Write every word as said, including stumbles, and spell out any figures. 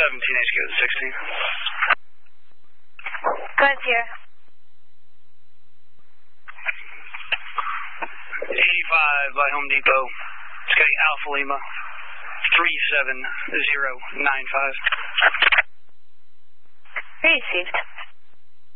seventeen H Q to sixteen. Go ahead, Sierra. eighty-five by Home Depot. Scotty Alpha Lima. three seven zero nine five. Received.